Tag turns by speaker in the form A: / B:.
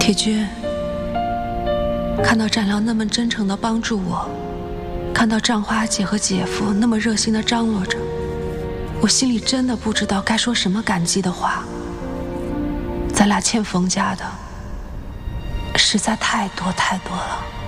A: 铁军，看到展亮那么真诚地帮助我，看到葬花姐和姐夫那么热心地张罗着，我心里真的不知道该说什么感激的话。咱俩欠冯家的实在太多太多了。